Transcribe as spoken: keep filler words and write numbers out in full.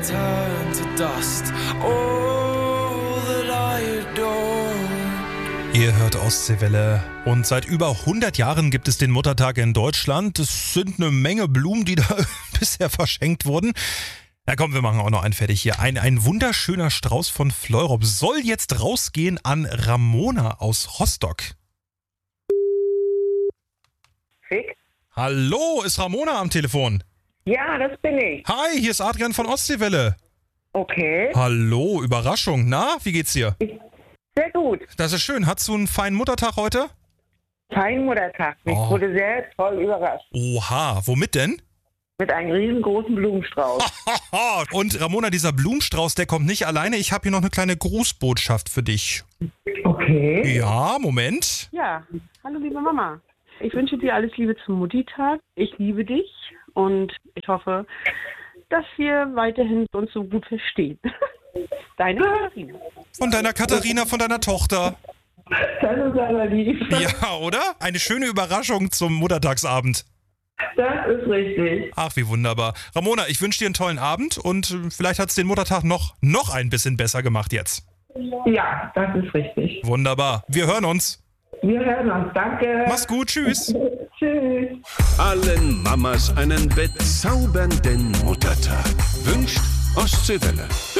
Turn to dust. All that I adore. Ihr hört Ostseewelle und seit über hundert Jahren gibt es den Muttertag in Deutschland. Es sind eine Menge Blumen, die da bisher verschenkt wurden. Na komm, wir machen auch noch einen fertig hier. Ein, ein wunderschöner Strauß von Fleurop soll jetzt rausgehen an Ramona aus Rostock. Fick? Hallo, ist Ramona am Telefon? Ja, das bin ich. Hi, hier ist Adrian von Ostseewelle. Okay. Hallo, Überraschung. Na, wie geht's dir? Sehr gut. Das ist schön. Hattest du einen feinen Muttertag heute? Fein Muttertag. Ich Oh. wurde sehr toll überrascht. Oha, womit denn? Mit einem riesengroßen Blumenstrauß. Und Ramona, dieser Blumenstrauß, der kommt nicht alleine. Ich habe hier noch eine kleine Grußbotschaft für dich. Okay. Ja, Moment. Ja, hallo liebe Mama. Ich wünsche dir alles Liebe zum Mutti-Tag. Ich liebe dich und ich hoffe, dass wir weiterhin uns so gut verstehen. Deine Katharina. Von deiner Katharina, von deiner Tochter. Das ist aber lieb. Ja, oder? Eine schöne Überraschung zum Muttertagsabend. Das ist richtig. Ach, wie wunderbar. Ramona, ich wünsche dir einen tollen Abend und äh, vielleicht hat es den Muttertag noch, noch ein bisschen besser gemacht jetzt. Ja, das ist richtig. Wunderbar. Wir hören uns. Wir hören uns. Danke. Mach's gut. Tschüss. Tschüss. Allen Mamas einen bezaubernden Muttertag. Wünscht Ostseewelle.